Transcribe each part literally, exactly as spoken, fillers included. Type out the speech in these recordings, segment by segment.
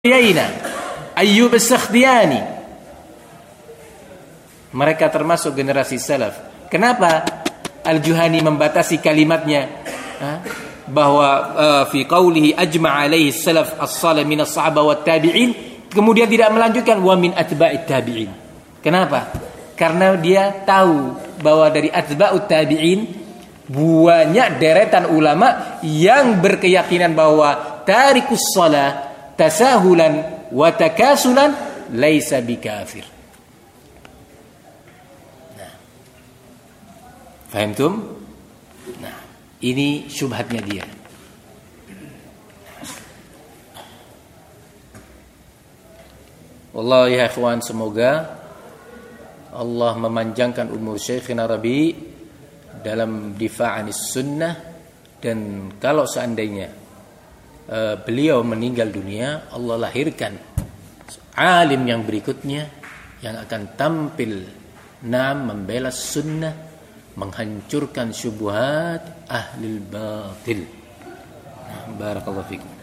Yaina, Ayyub As-Sakhtiyani. Mereka termasuk generasi salaf. Kenapa Al-Juhani membatasi kalimatnya ha? bahwa uh, fi qawlihi ajma'a alaihi salaf as-salih min as-sahaba wat tabi'in, kemudian tidak melanjutkan wa min atba'it tabi'in. Kenapa? Karena dia tahu bahwa dari atba'ut tabi'in banyak deretan ulama yang berkeyakinan bahwa tarikus shalah tasahulan wa takasulan laisa bikafir. Nah. Fahamtum? Nah, ini syubhatnya dia. Wallahi ya ikhwan, semoga Allah memanjangkan umur Syekhina Rabi dalam difa'anis sunnah, dan kalau seandainya uh, beliau meninggal dunia, Allah lahirkan alim yang berikutnya yang akan tampil nam membela sunnah, menghancurkan syubhat ahlil batil. Barakallahu fikum.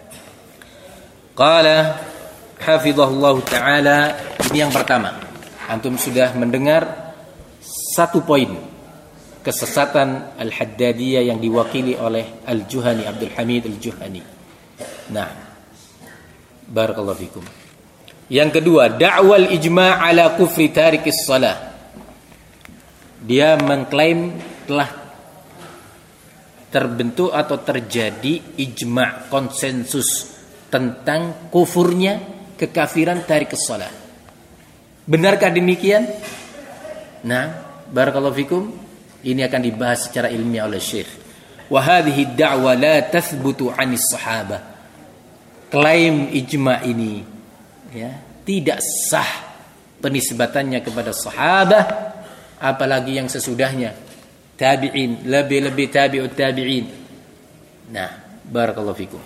Qala hafizahullah ta'ala. Ini yang pertama. Antum sudah mendengar satu poin kesesatan Al-Haddadiyah yang diwakili oleh Al-Juhani, Abdul Hamid Al-Juhani. Nah, barakallahu fikum. Yang kedua, da'wal ijma' ala kufri tarikis shalah. Dia mengklaim telah terbentuk atau terjadi ijma', konsensus tentang kufurnya, kekafiran tarikis shalah. Benarkah demikian? Nah, barakallahu fikum. Ini akan dibahas secara ilmiah oleh Syekh. Wa hadhihi ad-da'wa la tathbutu 'anis sahabah. Klaim ijma' ini ya, tidak sah penisbatannya kepada sahabat, apalagi yang sesudahnya, tabi'in, lebih-lebih tabi'ut tabi'in. Nah, barakallahu fikum.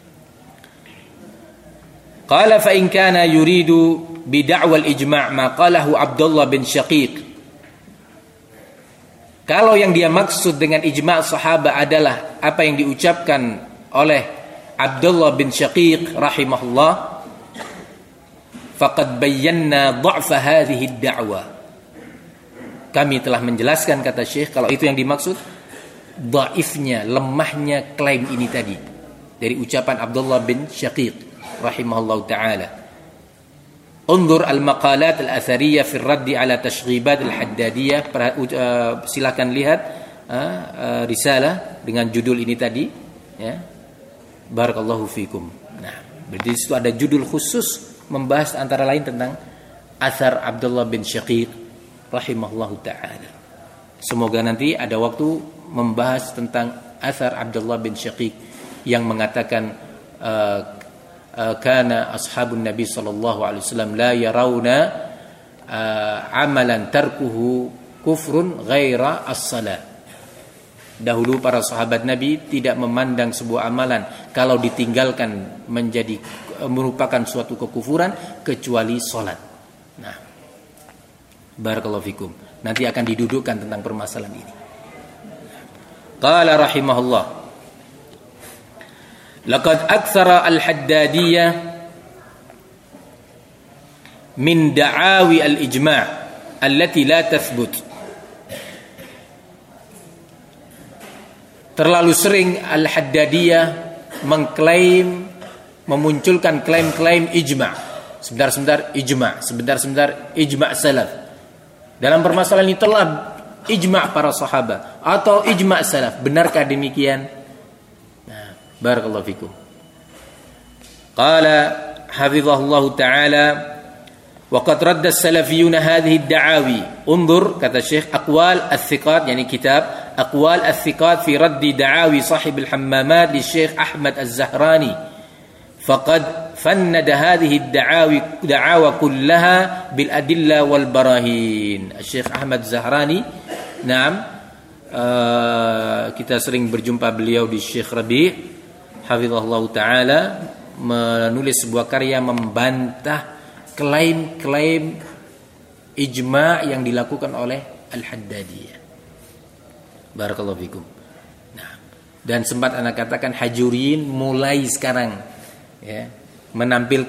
Qala fa in kana yuridu bi da'wal ijma' ma qalahu Abdullah bin Syaqiq. Kalau yang dia maksud dengan ijma' sahabat adalah apa yang diucapkan oleh Abdullah bin Syaqiq rahimahullah, faqad bayyana dha'fa hadhihi ad-da'wah. Kami telah menjelaskan, kata Syekh, kalau itu yang dimaksud, dhaifnya, lemahnya klaim ini tadi dari ucapan Abdullah bin Syaqiq rahimahullah ta'ala. Undur al-maqalat al-athariyah fi ar-radd ala tashghibat al-Haddadiyah. Uh, silakan lihat uh, uh, risalah dengan judul ini tadi ya. Barakallahu fikum. Nah, di situ ada judul khusus membahas antara lain tentang athar Abdullah bin Syaqiq rahimahullahu ta'ala. Semoga nanti ada waktu membahas tentang athar Abdullah bin Syaqiq yang mengatakan uh, kana ashabun Nabi sallallahu alaihi wasallam la yarawna amalan tarkuhu kufrun ghaira as-salat. Dahulu para sahabat Nabi tidak memandang sebuah amalan kalau ditinggalkan menjadi merupakan suatu kekufuran kecuali salat. Nah, barakallahu fikum. Nanti akan didudukkan tentang permasalahan ini. Qala rahimahullah, laqad aktsara al-Haddadiyah min da'awi al-ijma' allati la tathbut. Terlalu sering Al-Haddadiyah mengklaim, memunculkan klaim-klaim ijma'. Sebentar-sebentar ijma', sebentar-sebentar ijma' salaf. Dalam permasalahan ini telah ijma' para sahabat atau ijma' salaf. Benarkah demikian? Barakallahu fikum. Qala hafizahullahu ta'ala wa qad radda as-salafiyun hadhihi ad-da'awi. Undur, kata Syekh, aqwal al-thiqat, yani kitab aqwal al-thiqat fi raddi da'awi sahib al-hammamat li Syekh Ahmad Az-Zahrani. Faqad fannada hadhihi ad-da'awi da'awa kullaha bil adilla wal barahin. Syekh Ahmad Az-Zahrani, naam, uh, kita sering berjumpa beliau di Syekh Rabi' hafizahullah ta'ala, menulis sebuah karya membantah klaim-klaim ijma' yang dilakukan oleh Al-Haddadiyah. Barakallahu fikum. Nah, dan sempat anak katakan Hajuriyin mulai sekarang ya, menampilkan